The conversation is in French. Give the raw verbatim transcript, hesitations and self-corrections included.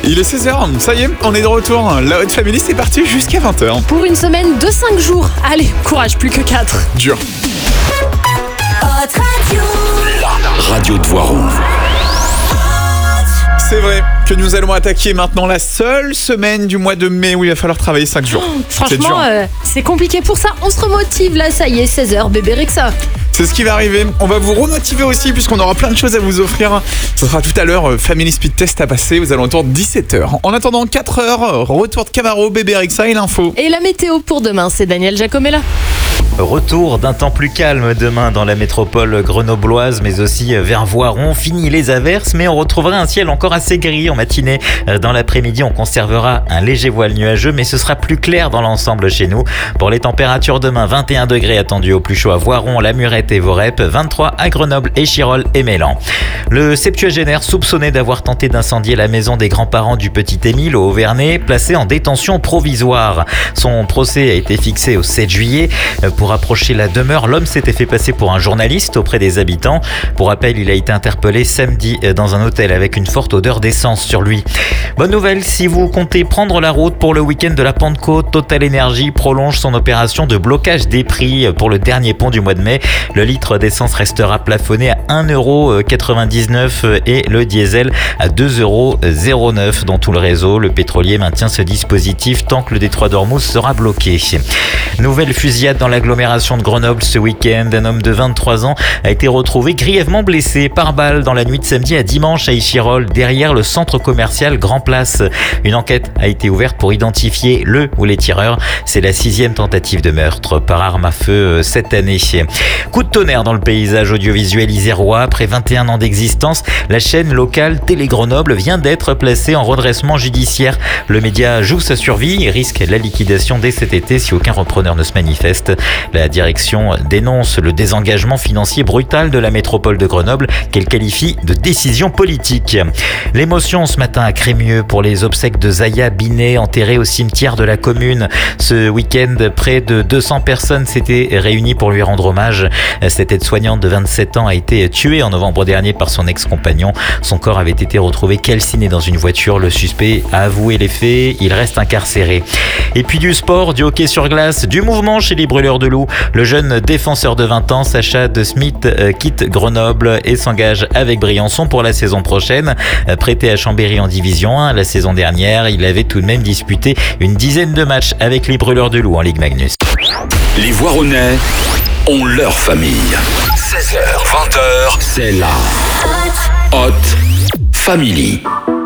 Il est seize heures, ça y est, on est de retour. La Haute Family, c'est parti jusqu'à vingt heures. Pour une semaine de cinq jours. Allez, courage, plus que quatre. Dur. Haute Radio. La radio de Voiron. C'est vrai que nous allons attaquer maintenant la seule semaine du mois de mai où il va falloir travailler cinq jours. Oh, c'est dur. franchement, euh, c'est compliqué pour ça. On se remotive là, ça y est, seize heures, bébé Rexa. C'est ce qui va arriver. On va vous remotiver aussi puisqu'on aura plein de choses à vous offrir. Ce sera tout à l'heure euh, Family Speed Test à passer aux alentours de dix-sept heures. En attendant quatre heures, retour de Camaro, bébé Rexa et l'info. Et la météo pour demain, c'est Daniel Giacomella. Retour d'un temps plus calme demain dans la métropole grenobloise, mais aussi vers Voiron. Fini les averses, mais on retrouvera un ciel encore assez gris en matinée. Dans l'après-midi, on conservera un léger voile nuageux, mais ce sera plus clair dans l'ensemble chez nous. Pour les températures demain, vingt et un degrés attendus au plus chaud à Voiron, La Murette et Vorep, vingt-trois à Grenoble, Échirolles et Mélan. Le septuagénaire soupçonné d'avoir tenté d'incendier la maison des grands-parents du petit Émile au Haut-Vernay, placé en détention provisoire. Son procès a été fixé au sept juillet. Pour approcher la demeure, l'homme s'était fait passer pour un journaliste auprès des habitants. Pour rappel, il a été interpellé samedi dans un hôtel avec une forte odeur d'essence sur lui. Bonne nouvelle, si vous comptez prendre la route pour le week-end de la Pentecôte, Total Energy prolonge son opération de blocage des prix pour le dernier pont du mois de mai. Le litre d'essence restera plafonné à un euro quatre-vingt-dix-neuf et le diesel à deux euros zéro neuf dans tout le réseau. Le pétrolier maintient ce dispositif tant que le détroit d'Ormuz sera bloqué. Nouvelle fusillade dans l'agglomération de Grenoble ce week-end. Un homme de vingt-trois ans a été retrouvé grièvement blessé par balle dans la nuit de samedi à dimanche à Échirolles, derrière le centre commercial Grand Place. Une enquête a été ouverte pour identifier le ou les tireurs. C'est la sixième tentative de meurtre par arme à feu cette année. Coup de tonnerre dans le paysage audiovisuel isérois. Après vingt et un ans d'existence, la chaîne locale Télé Grenoble vient d'être placée en redressement judiciaire. Le média joue sa survie et risque la liquidation dès cet été si aucun repreneur ne se manifeste. La direction dénonce le désengagement financier brutal de la métropole de Grenoble qu'elle qualifie de décision politique. L'émotion ce matin à Crémieux pour les obsèques de Zaya Binet, enterrée au cimetière de la commune. Ce week-end, près de deux cents personnes s'étaient réunies pour lui rendre hommage. Cette aide-soignante de vingt-sept ans a été tuée en novembre dernier par son ex-compagnon. Son corps avait été retrouvé calciné dans une voiture. Le suspect a avoué les faits. Il reste incarcéré. Et puis du sport, du hockey sur glace, du mouvement chez les Brûleurs de Loup. Le jeune défenseur de vingt ans, Sacha De Smith, euh, quitte Grenoble et s'engage avec Briançon pour la saison prochaine. Euh, prêté à Chambéry en Division un la saison dernière, il avait tout de même disputé une dizaine de matchs avec les Brûleurs de Loup en Ligue Magnus. Les Voironnais ont leur famille. seize heures, vingt heures, c'est la Haute Family.